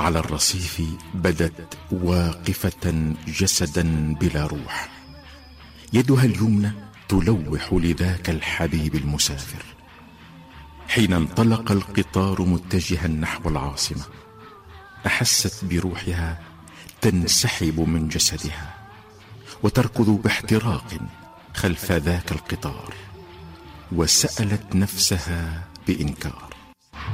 على الرصيف بدت واقفة جسدا بلا روح، يدها اليمنى تلوح لذاك الحبيب المسافر. حين انطلق القطار متجها نحو العاصمة، أحست بروحها تنسحب من جسدها وتركض باحتراق خلف ذاك القطار، وسألت نفسها بإنكار: